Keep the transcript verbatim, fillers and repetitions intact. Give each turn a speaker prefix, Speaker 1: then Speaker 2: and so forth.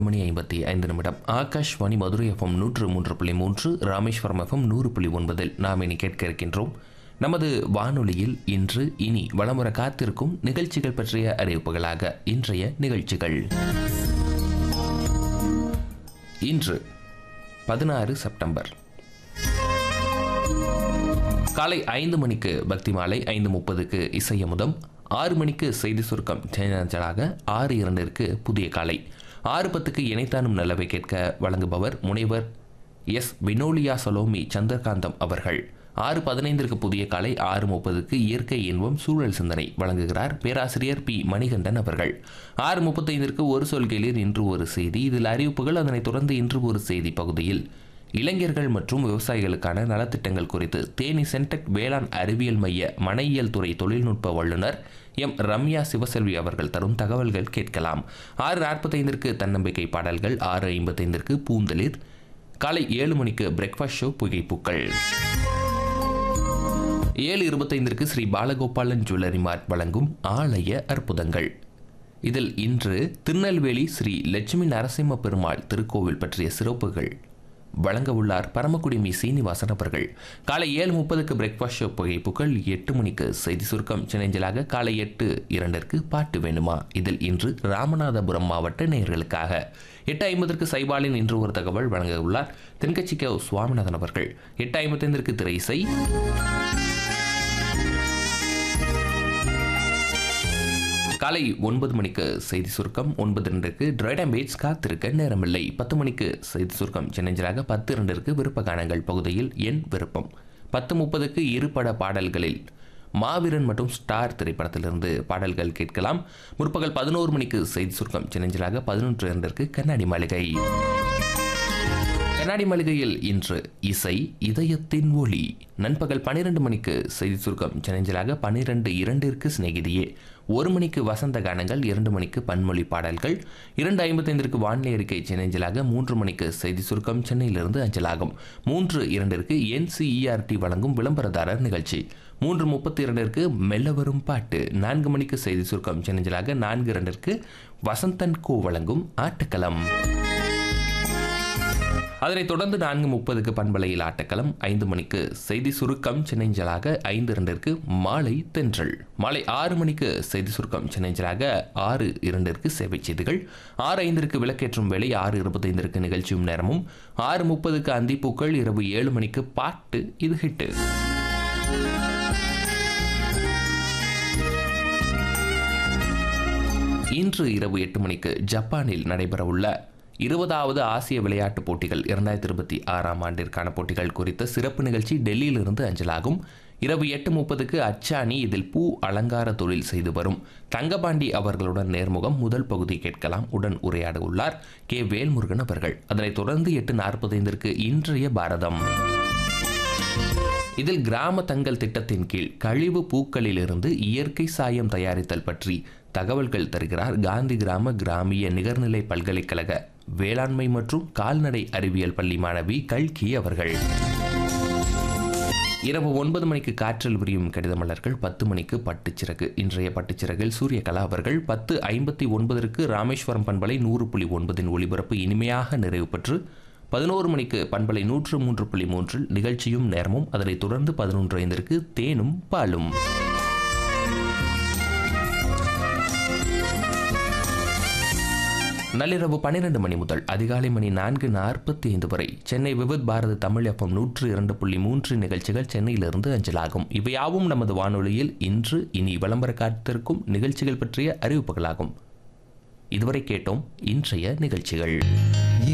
Speaker 1: மணி ஐம்பத்தி ஐந்து நிமிடம். ஆகாஷ்வாணி மதுரை எஃப்எம் நூற்று மூன்று புள்ளி மூன்று, ராமேஸ்வரம் எஃப்எம் நூறு புள்ளி ஒன்பதில் நாம் இனி கேட்க இருக்கின்றோம். நமது வானொலியில் இன்று இனி வளமுற காத்திருக்கும் நிகழ்ச்சிகள் பற்றிய அறிவிப்புகளாக இன்றைய நிகழ்ச்சிகள். இன்று பதினாறு செப்டம்பர். காலை ஐந்து மணிக்கு பக்தி மாலை, ஐந்து முப்பதுக்கு இசையமுதம், ஆறு மணிக்கு செய்தி சுருக்கம் சேனலாக, ஆறு இரண்டிற்கு புதிய காலை, ஆறு பத்துக்கு இணைத்தானும் நல்லவை கேட்க வழங்குபவர் முனைவர் எஸ் வினோலியா சலோமி சந்திரகாந்தம் அவர்கள். ஆறு பதினைந்திற்கு புதிய காலை, ஆறு முப்பதுக்கு இயற்கை இன்பம் சூழல் சிந்தனை வழங்குகிறார் பேராசிரியர் பி மணிகண்டன் அவர்கள். ஆறு முப்பத்தைந்திற்கு ஒரு சொல் கேளீர் இன்று ஒரு செய்தி, இதில் அறிவிப்புகள். அதனைத் தொடர்ந்து இன்று ஒரு செய்தி பகுதியில் இளைஞர்கள் மற்றும் விவசாயிகளுக்கான நலத்திட்டங்கள் குறித்து தேனி சென்டெக் வேளாண் அறிவியல் மைய மனையியல் துறை தொழில்நுட்ப வல்லுநர் எம் ரம்யா சிவசெல்வி அவர்கள் தரும் தகவல்கள் கேட்கலாம். ஆறு நாற்பத்தைந்திற்கு தன்னம்பிக்கை பாடல்கள், ஆறு ஐம்பத்தைந்திற்கு பூந்தளிர், காலை ஏழு மணிக்கு பிரேக்ஃபாஸ்ட் ஷோ புகைப்பூக்கள், ஏழு இருபத்தைந்திற்கு ஸ்ரீ பாலகோபாலன் ஜுவல்லரி மார்ட் வழங்கும் ஆலய அற்புதங்கள். இதில் இன்று திருநெல்வேலி ஸ்ரீ லட்சுமி நரசிம்ம பெருமாள் திருக்கோவில் பற்றிய சிறப்புகள் வழங்க உள்ளார் பரமக்குடி மீ சீனிவாசன் அவர்கள். காலை ஏழு முப்பதுக்கு பிரேக்ஃபாஸ்ட் ஷோ புகைப்புகள், எட்டு மணிக்கு செய்தி சுருக்கம் சென்னைஞ்சலாக, காலை எட்டு இரண்டிற்கு பாட்டு வேணுமா, இதில் இன்று ராமநாதபுரம் மாவட்ட நேயர்களுக்காக. எட்டு ஐம்பதற்கு சைபாலின் இன்று ஒரு தகவல் வழங்க உள்ளார் தென்கட்சி கே சுவாமிநாதன் அவர்கள். எட்டு ஐம்பத்தைந்திற்கு திரை இசை, காலை ஒன்பது மணிக்கு செய்தி சுருக்கம், ஒன்பது இரண்டுக்கு டிரைடம் பேட்ஸ் காத்திருக்க நேரமில்லை, பத்து மணிக்கு செய்தி சுருக்கம் சென்னஞ்சலாக, பத்து இரண்டிற்கு விருப்ப கானங்கள் பகுதியில் என் விருப்பம், பத்து முப்பதுக்கு இருபட பாடல்களில் மாவீரன் மற்றும் ஸ்டார் திரைப்படத்திலிருந்து பாடல்கள் கேட்கலாம். முற்பகல் பதினோரு மணிக்கு செய்தி சுருக்கம் சென்னஞ்சலாக, பதினொன்று இரண்டிற்கு கண்ணாடி மாளிகை. கண்ணாடி மாளிகையில் இன்று இசை இதயத்தின் ஒளி. நண்பகல் பனிரெண்டு மணிக்கு செய்தி சுருக்கம் சென்னஞ்சலாக, பனிரெண்டு இரண்டிற்கு சிநேகிதியே, ஒரு மணிக்கு வசந்த கானங்கள், இரண்டு மணிக்கு பன்மொழி பாடல்கள், இரண்டு ஐம்பத்தைந்திற்கு வானிலை அறிக்கை சென்னஞ்சலாக, மூன்று மணிக்கு செய்தி சுருக்கம் சென்னையிலிருந்து அஞ்சலாகும், மூன்று இரண்டிற்கு என்சிஇஆர்டி வழங்கும் விளம்பரதாரர் நிகழ்ச்சி, மூன்று முப்பத்தி இரண்டிற்கு மெல்ல வரும் பாட்டு, நான்கு மணிக்கு செய்தி சுருக்கம் சென்னஞ்சலாக, நான்கு இரண்டிற்கு வசந்தன் கோ வழங்கும் ஆட்டக்களம். அதனைத் தொடர்ந்து நான்கு முப்பதுக்கு பண்பலையில் ஆட்டக்களம், ஐந்து மணிக்கு செய்தி சுருக்கம் சென்னைஞ்சலாக, ஐந்து இரண்டிற்கு மாலை தென்றல், மாலை ஆறு மணிக்கு செய்தி சுருக்கம் சென்னைஞ்சலாக, ஆறு இரண்டிற்கு சேவை செய்திகள், ஆறு ஐந்திற்கு விளக்கேற்றும் வேலை, ஆறு இருபத்தைந்திற்கு நிகழ்ச்சியும் நேரமும், ஆறு முப்பதுக்கு அந்திப்பூக்கள், இரவு ஏழு மணிக்கு பாட்டு இது ஹிட்டு. இன்று இரவு எட்டு மணிக்கு ஜப்பானில் நடைபெறவுள்ள இருபதாவது ஆசிய விளையாட்டுப் போட்டிகள் இரண்டாயிரத்தி இருபத்தி ஆறாம் ஆண்டிற்கான போட்டிகள் குறித்த சிறப்பு நிகழ்ச்சி டெல்லியிலிருந்து அஞ்சலாகும். இரவு எட்டு முப்பதுக்கு அச்சாணி, இதில் பூ அலங்கார தொழில் செய்து வரும் தங்கபாண்டி அவர்களுடன் நேர்முகம் முதல் பகுதி கேட்கலாம். உடன் உரையாட உள்ளார் கே வேல்முருகன் அவர்கள். அதனைத் தொடர்ந்து எட்டு நாற்பத்தைந்திற்கு இன்றைய பாரதம். இதில் கிராம தங்கள் திட்டத்தின் கீழ் கழிவு பூக்களிலிருந்து இயற்கை சாயம் தயாரித்தல் பற்றி தகவல்கள் தருகிறார் காந்தி கிராம கிராமிய நிகர்நிலை பல்கலைக்கழக வேளாண்மை மற்றும் கால்நடை அறிவியல் பள்ளி மாணவி கல்கி அவர்கள். இரவு ஒன்பது மணிக்கு காற்றில் விரியும் கடிதமலர்கள், பத்து மணிக்கு பட்டுச்சிறகு. இன்றைய பட்டுச்சிறகில் சூரியகலா அவர்கள். பத்து ஐம்பத்தி ஒன்பதற்கு ராமேஸ்வரம் பண்பலை நூறு புள்ளி ஒன்பதின் ஒளிபரப்பு இனிமையாக நிறைவு பெற்று பதினோரு மணிக்கு பண்பலை நூற்று மூன்று புள்ளி மூன்றில் நிகழ்ச்சியும் நேரமும், அதனைத் தொடர்ந்து பதினொன்று ஐந்திற்கு தேனும் பாலும். நள்ளிரவு பன்னிரண்டு மணி முதல் அதிகாலை மணி நான்கு நாற்பத்தி ஐந்து வரை சென்னை விவித் பாரதி தமிழ் எஃப்எம் நூற்று இரண்டு புள்ளி மூன்று நிகழ்ச்சிகள் சென்னையிலிருந்து அஞ்சலாகும். இவையாவும் நமது வானொலியில் இன்று இனி விளம்பர காத்திருக்கும் நிகழ்ச்சிகள் பற்றிய அறிவிப்புகளாகும். இதுவரை கேட்டோம் இன்றைய நிகழ்ச்சிகள்.